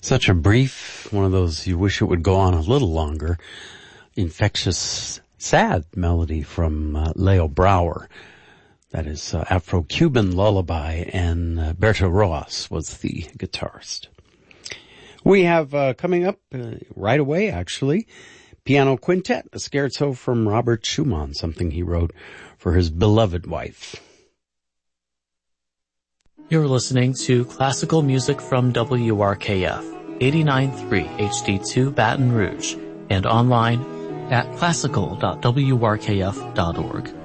Such a brief, one of those you wish it would go on a little longer, infectious, sad melody from Leo Brouwer. That is Afro-Cuban lullaby, and Berto Rojas was the guitarist. We have coming up right away, actually, piano quintet, a scherzo from Robert Schumann, something he wrote for his beloved wife. You're listening to classical music from WRKF, 89.3 HD2 Baton Rouge, and online at classical.wrkf.org.